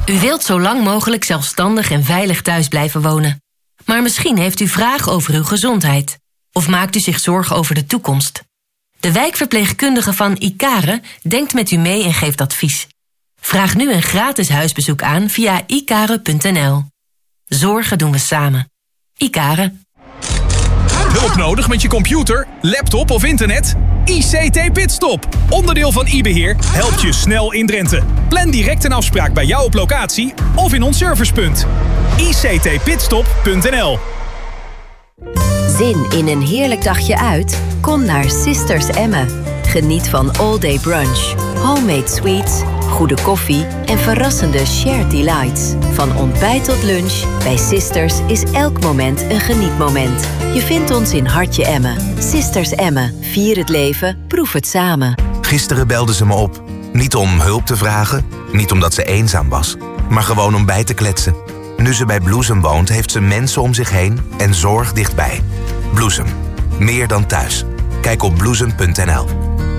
U wilt zo lang mogelijk zelfstandig en veilig thuis blijven wonen. Maar misschien heeft u vragen over uw gezondheid. Of maakt u zich zorgen over de toekomst. De wijkverpleegkundige van Icare denkt met u mee en geeft advies. Vraag nu een gratis huisbezoek aan via icare.nl. Zorgen doen we samen. Icare. Hulp nodig met je computer, laptop of internet? ICT Pitstop, onderdeel van iBeheer, helpt je snel in Drenthe. Plan direct een afspraak bij jou op locatie of in ons servicepunt. ictpitstop.nl. Zin in een heerlijk dagje uit? Kom naar Sisters Emmen. Geniet van all day brunch, homemade sweets, goede koffie en verrassende shared delights. Van ontbijt tot lunch, bij Sisters is elk moment een genietmoment. Je vindt ons in Hartje Emmen. Sisters Emmen. Vier het leven, proef het samen. Gisteren belde ze me op. Niet om hulp te vragen, niet omdat ze eenzaam was, maar gewoon om bij te kletsen. Nu ze bij Bloesem woont, heeft ze mensen om zich heen en zorg dichtbij. Bloesem. Meer dan thuis. Kijk op bloesem.nl.